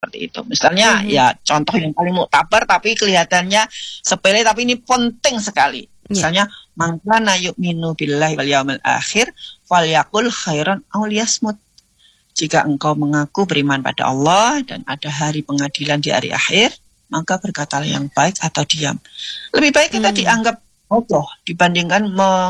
seperti itu. Misalnya ya contoh yang paling muktabar tapi kelihatannya sepele tapi ini penting sekali. Misalnya man kana yu'minu billahi wal yaumil akhir falyaqul khairan aw liyasmut. Jika engkau mengaku beriman pada Allah dan ada hari pengadilan di hari akhir, maka berkatalah yang baik atau diam. Lebih baik kita dianggap bodoh dibandingkan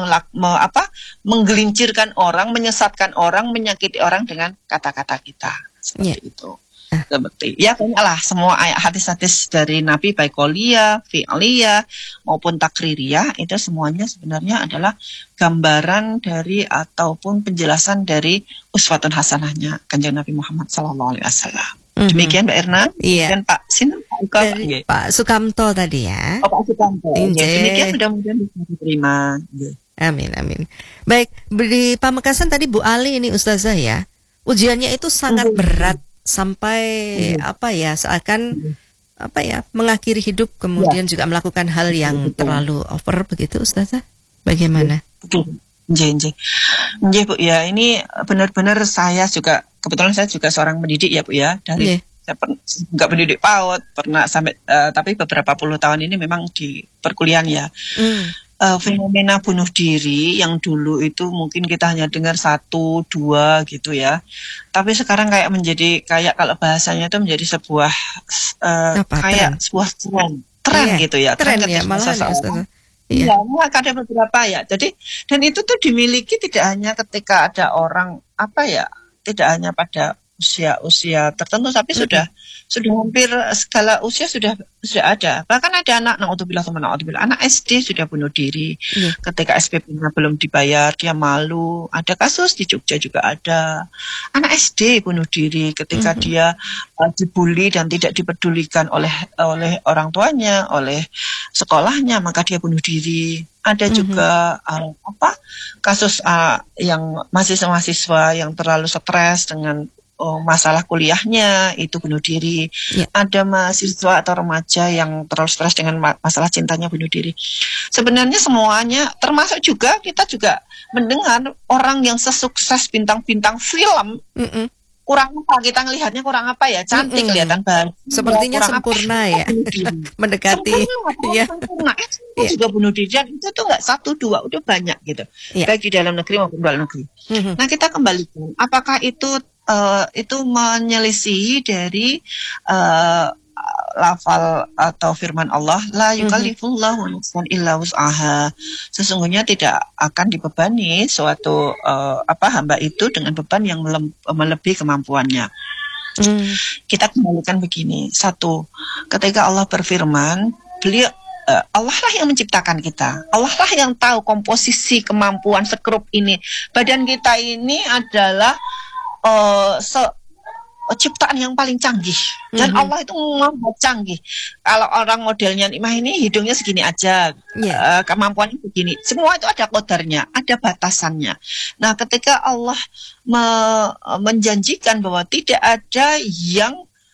menggelincirkan orang, menyesatkan orang, menyakiti orang dengan kata-kata kita. Seperti itu. Seperti ya lah semua ayat hadis-hadis dari Nabi baik qauliyah, fi'liyah maupun takririyah itu semuanya sebenarnya adalah gambaran dari ataupun penjelasan dari uswatun hasanahnya Kanjeng Nabi Muhammad SAW. Demikian Mbak Erna, dan Pak Pak Sukamto tadi ya. Oh Pak Sukamto. Demikian mudah-mudahan bisa diterima. Amin amin. Baik, di Pamekasan tadi Bu Ali ini Ustazah ya. Ujiannya itu sangat berat sampai seakan mengakhiri hidup kemudian juga melakukan hal yang terlalu over begitu Ustazah. Bagaimana? Nggih Bu ya, ini benar-benar saya juga kebetulan saya juga seorang pendidik ya Bu ya, dari saya nggak pendidik PAUD pernah sampai tapi beberapa puluh tahun ini memang di perkuliahan ya. Fenomena bunuh diri yang dulu itu mungkin kita hanya dengar 1, 2 gitu ya, tapi sekarang kayak kalau bahasanya itu menjadi sebuah sebuah tren gitu ya, tren ya malahan. Iya, ada beberapa ya. Jadi dan itu tuh dimiliki tidak hanya ketika ada orang tidak hanya pada usia tertentu, tapi sudah hampir segala usia sudah ada. Bahkan ada anak SD sudah bunuh diri ketika SPP-nya belum dibayar, dia malu. Ada kasus di Jogja juga ada anak SD bunuh diri ketika dia dibully dan tidak dipedulikan oleh orang tuanya, oleh sekolahnya, maka dia bunuh diri. Ada juga kasus yang mahasiswa yang terlalu stres dengan masalah kuliahnya itu bunuh diri. Ada mahasiswa atau remaja yang terlalu stres dengan masalah cintanya bunuh diri. Sebenarnya semuanya, termasuk juga kita juga mendengar orang yang sesukses bintang-bintang film, kurang apa kita ngelihatnya, kurang apa ya, cantik kelihatan bahagia, sepertinya sempurna ya mendekati sempurna juga bunuh diri, dan itu tuh nggak 1, 2, udah banyak gitu, baik di dalam negeri maupun luar negeri. Nah kita kembalikan, apakah itu menyelisihi dari lafal atau firman Allah, la yukallifullahu nafsan illa wus'aha. Sesungguhnya tidak akan dibebani suatu hamba itu dengan beban yang melebihi kemampuannya. Kita kembalikan begini, satu, ketika Allah berfirman, beliau Allah lah yang menciptakan kita. Allah lah yang tahu komposisi kemampuan sekrup ini. Badan kita ini adalah ciptaan yang paling canggih, dan Allah itu membuat canggih. Kalau orang modelnya Nikmah ini hidungnya segini aja, kemampuannya begini, semua itu ada kodarnya, ada batasannya. Nah ketika Allah menjanjikan bahwa tidak ada yang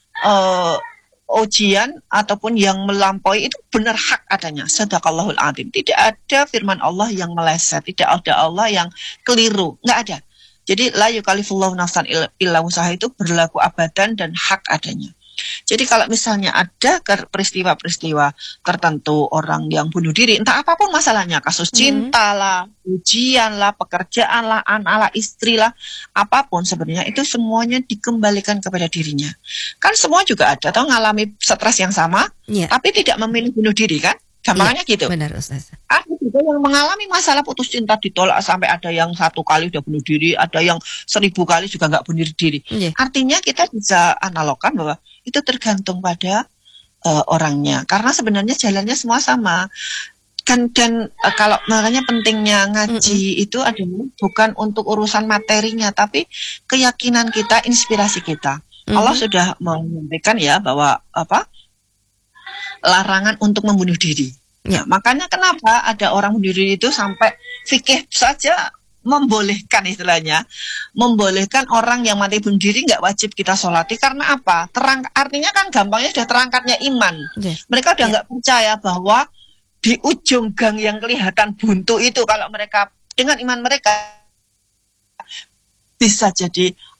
ujian ataupun yang melampaui, itu benar hak adanya, sadaqallahul adzim. Tidak ada firman Allah yang meleset, tidak ada Allah yang keliru, nggak ada. Jadi la yukallifullahu nafsan illa wus'aha itu berlaku abadan dan hak adanya. Jadi kalau misalnya ada peristiwa-peristiwa tertentu orang yang bunuh diri, entah apapun masalahnya, kasus cinta lah, ujian lah, pekerjaan lah, anak lah, istri lah, apapun sebenarnya itu semuanya dikembalikan kepada dirinya. Kan semua juga ada atau ngalami stres yang sama, tapi tidak memilih bunuh diri kan? Gampangnya gitu. Benar Ustaz. Ada juga yang mengalami masalah putus cinta ditolak sampai ada yang 1 kali udah bunuh diri, ada yang 1000 kali juga nggak bunuh diri. Artinya kita bisa analogkan bahwa itu tergantung pada orangnya, karena sebenarnya jalannya semua sama. Dan kalau makanya pentingnya ngaji itu adalah bukan untuk urusan materinya, tapi keyakinan kita, inspirasi kita. Allah sudah menyampaikan ya bahwa larangan untuk membunuh diri. Makanya kenapa ada orang bunuh diri itu sampai fikih saja membolehkan, istilahnya membolehkan orang yang mati bunuh diri nggak wajib kita sholati. Karena apa? Artinya kan gampangnya sudah terangkatnya iman. Mereka udah nggak percaya bahwa di ujung gang yang kelihatan buntu itu, kalau mereka dengan iman mereka bisa jadi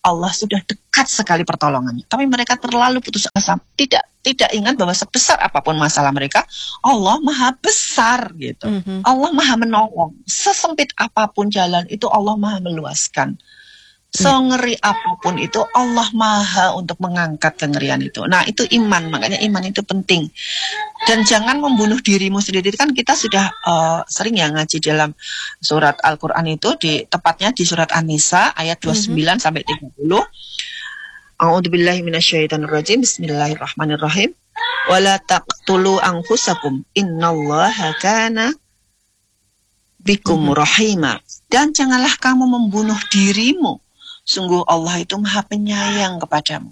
Allah sudah dekat sekali pertolongannya. Tapi mereka terlalu putus asa, tidak ingat bahwa sebesar apapun masalah mereka, Allah Maha besar gitu. Allah Maha menolong. Sesempit apapun jalan itu Allah Maha meluaskan. Sengeri apapun itu Allah Maha untuk mengangkat kengerian itu. Nah, itu iman, makanya iman itu penting. Dan jangan membunuh dirimu sendiri. Kan kita sudah sering ya ngaji dalam surat Al-Qur'an itu, tepatnya di surat An-Nisa ayat 29 sampai 30. A'udzubillahi minasyaitonirrajim. Bismillahirrahmanirrahim. Wala taqtulu anfusakum innallaha kana bikum rahima. Dan janganlah kamu membunuh dirimu. Sungguh Allah itu Maha Penyayang kepadamu.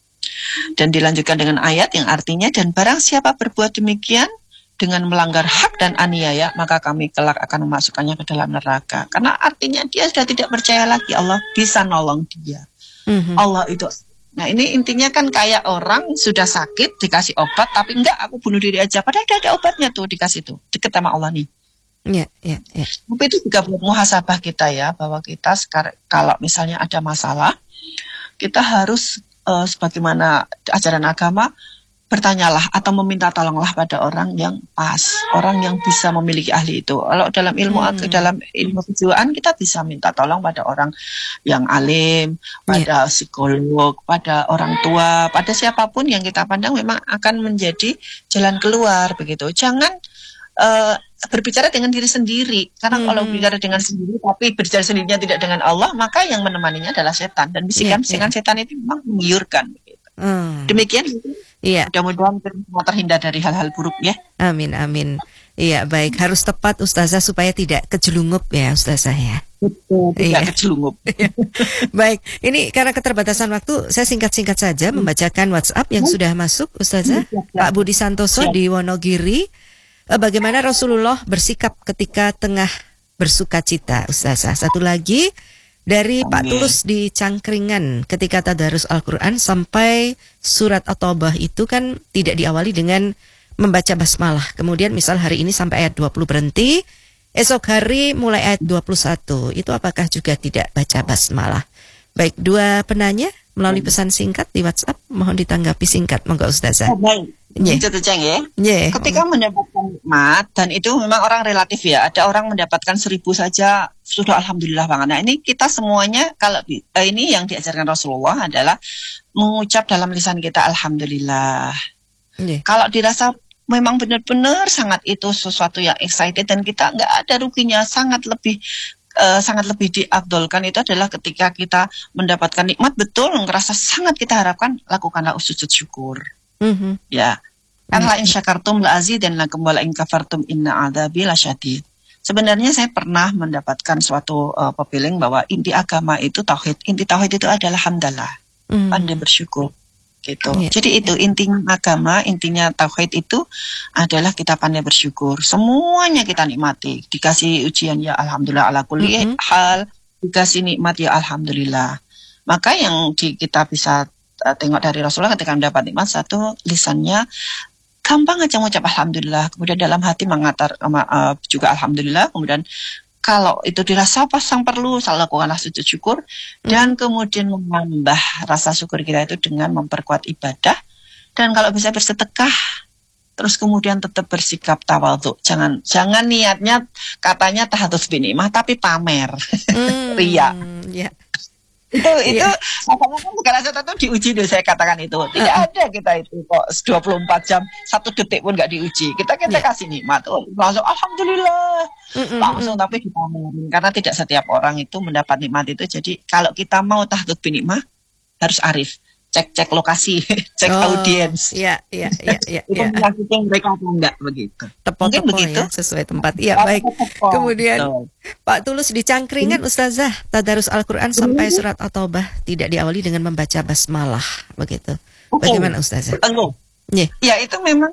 Dan dilanjutkan dengan ayat yang artinya, dan barang siapa berbuat demikian dengan melanggar hak dan aniaya, maka kami kelak akan memasukkannya ke dalam neraka. Karena artinya dia sudah tidak percaya lagi Allah bisa nolong dia. Allah itu. Nah, ini intinya kan kayak orang sudah sakit dikasih obat, tapi enggak, aku bunuh diri aja. Padahal ada obatnya tuh dikasih tuh, deket sama Allah nih. Ya. Tapi itu juga buat muhasabah kita ya, bahwa kita sekarang kalau misalnya ada masalah, kita harus sebagaimana ajaran agama, bertanyalah atau meminta tolonglah pada orang yang pas, orang yang bisa memiliki ahli itu. Kalau dalam ilmu kejiwaan kita bisa minta tolong pada orang yang alim, pada psikolog, pada orang tua, pada siapapun yang kita pandang memang akan menjadi jalan keluar begitu. Jangan berbicara dengan diri sendiri, karena kalau berbicara dengan sendiri tapi berbicara sendirinya tidak dengan Allah, maka yang menemaninya adalah setan, dan bisikan-bisikan setan itu memang menggiurkan begitu. Demikian. Iya. Mudah-mudahan kita terhindar dari hal-hal buruk ya. Amin. Iya, baik, harus tepat Ustazah supaya tidak kejelungup ya Ustazah ya. Betul, tidak kejelungup. Baik, ini karena keterbatasan waktu, saya singkat-singkat saja membacakan WhatsApp yang sudah masuk Ustazah. Pak Budi Santoso di Wonogiri. Bagaimana Rasulullah bersikap ketika tengah bersuka cita, Ustazah? Satu lagi dari Pak Tulus di Cangkringan, ketika tadarus Al-Quran sampai surat At-Taubah itu kan tidak diawali dengan membaca basmalah. Kemudian misal hari ini sampai ayat 20 berhenti, esok hari mulai ayat 21. Itu apakah juga tidak baca basmalah? Baik, dua penanya melalui pesan singkat di WhatsApp, mohon ditanggapi singkat, monggo Ustazah. Baik. Itu Ceng ya. Ketika mendapatkan nikmat, dan itu memang orang relatif ya. Ada orang mendapatkan 1000 saja sudah alhamdulillah banget. Nah, ini kita semuanya kalau ini yang diajarkan Rasulullah adalah mengucap dalam lisan kita alhamdulillah. Kalau dirasa memang benar-benar sangat itu sesuatu yang excited dan kita nggak ada ruginya, sangat lebih diabdolkan itu adalah ketika kita mendapatkan nikmat betul, ngerasa sangat kita harapkan, lakukanlah sujud syukur. Ya, kan la in syakartum la azidannakum wa la in kafartum inna adzabi lasyadid. Sebenarnya saya pernah mendapatkan suatu pepiling bahwa inti agama itu tauhid. Inti tauhid itu adalah hamdalah, pandai bersyukur. Gitu. Jadi itu intinya agama, intinya tauhid itu adalah kita pandai bersyukur. Semuanya kita nikmati. Dikasih ujian ya alhamdulillah ala kulli hal, dikasih nikmat ya alhamdulillah. Maka yang kita bisa tengok dari Rasulullah ketika mendapat nikmat, satu, lisannya gampang aja mengucap alhamdulillah, kemudian dalam hati mengatar juga alhamdulillah, kemudian kalau itu dirasa pasang perlu, lakukanlah sujud syukur, dan kemudian menambah rasa syukur kita itu dengan memperkuat ibadah, dan kalau bisa bersedekah, terus kemudian tetap bersikap tawadhu. Jangan niatnya katanya tahadzus binikmah tapi pamer, ria. Itu makanya kan segala sesuatu diuji dulu, saya katakan itu. Tidak ada kita itu kok 24 jam 1 detik pun nggak diuji. Kita kasih nikmat, langsung alhamdulillah. Langsung tapi dipamerin, karena tidak setiap orang itu mendapat nikmat itu. Jadi kalau kita mau tahdud binikmah harus arif. Cek lokasi, cek audiens. Iya. Itu menyakiti mereka atau enggak begitu. Mungkin begitu ya, sesuai tempat. Iya, baik. Kemudian Pak Tulus di Cangkringan, Ustazah, tadarus Al-Quran sampai surat At-Taubah tidak diawali dengan membaca basmalah, begitu. Bagaimana Ustazah? Ya, itu memang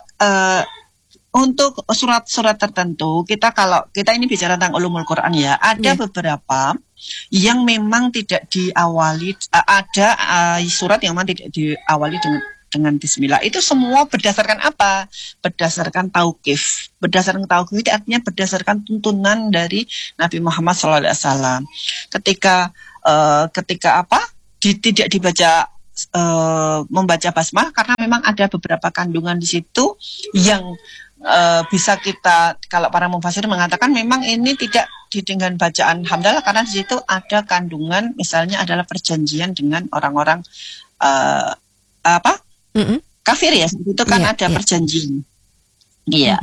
untuk surat-surat tertentu, kalau kita ini bicara tentang ulumul Quran ya, ada beberapa yang memang tidak diawali, ada surat yang memang tidak diawali dengan bismillah. Itu semua berdasarkan apa? Berdasarkan tauqif. Berdasarkan tauqif itu artinya berdasarkan tuntunan dari Nabi Muhammad SAW. Ketika tidak dibaca membaca basmalah karena memang ada beberapa kandungan di situ yang bisa kita, kalau para mufasir mengatakan memang ini tidak dengan bacaan hamdalah karena di situ ada kandungan misalnya adalah perjanjian dengan orang-orang kafir ya, itu kan ada perjanjian. Iya.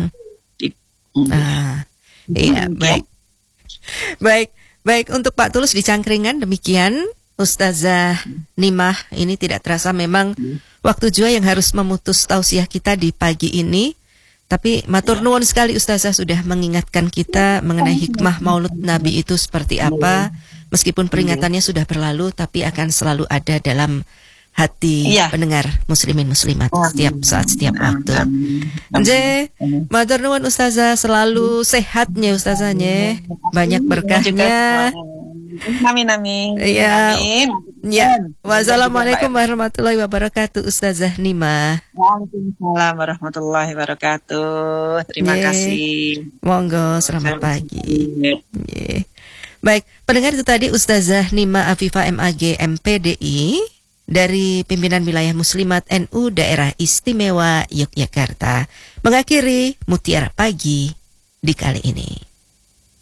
Iya, baik untuk Pak Tulus di Cangkringan demikian. Ustazah Nimah, ini tidak terasa memang waktu juga yang harus memutus tausiah kita di pagi ini. Tapi matur nuwun sekali Ustazah sudah mengingatkan kita mengenai hikmah Maulud Nabi itu seperti apa. Meskipun peringatannya sudah berlalu, tapi akan selalu ada dalam hati pendengar muslimin muslimat setiap saat, setiap waktu. Nje, matur nuwun Ustazah, selalu sehatnya Ustazahnya, banyak berkahnya. Amin amin. Ya. Wassalamualaikum warahmatullahi wabarakatuh Ustazah Nimah. Waalaikumsalam warahmatullahi wabarakatuh. Terima kasih. Monggo, selamat pagi. Baik, pendengar itu tadi Ustazah Nimah Afifah MAG MPDI dari pimpinan wilayah Muslimat NU Daerah Istimewa Yogyakarta mengakhiri Mutiara Pagi di kali ini.